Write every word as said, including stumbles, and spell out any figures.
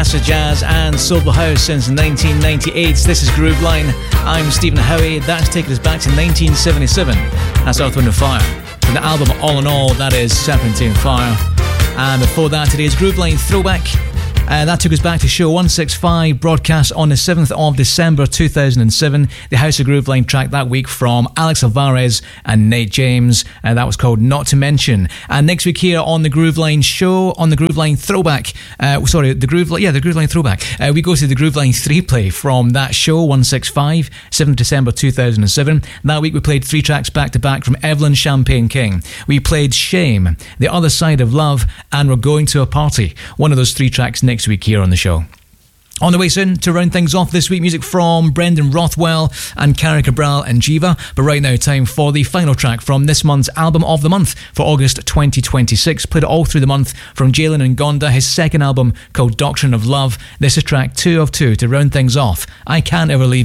acid jazz and soulful house since nineteen ninety-eight. This is Grooveline. I'm Stephen Howie. That's taken us back to nineteen seventy-seven. That's Earth, Wind and Fire. From the album All in All, that is Serpentine Fire. And before that, today's Grooveline Throwback. Uh, that took us back to show one sixty-five, broadcast on the seventh of December two thousand seven. The House of Grooveline track that week from Alex Alvarez and Nate James. Uh, that was called Not to Mention. And next week here on the Grooveline show, on the Grooveline Throwback, uh, sorry, the Grooveline, yeah, the Grooveline Throwback, uh, we go to the Grooveline three play from that show, one sixty-five, seventh of December two thousand seven. That week we played three tracks back to back from Evelyn Champagne King. We played Shame, The Other Side of Love, and We're Going to a Party. One of those three tracks next week here on the show. On the way soon, to round things off this week, music from Brendan Rothwell and Cara Cabral and Jiva. But right now, time for the final track from this month's Album of the Month for August twenty twenty-six. Played it all through the month from Jalen Ngonda, his second album called Doctrine of Love. This is track two of two to round things off. I Can't Ever Leave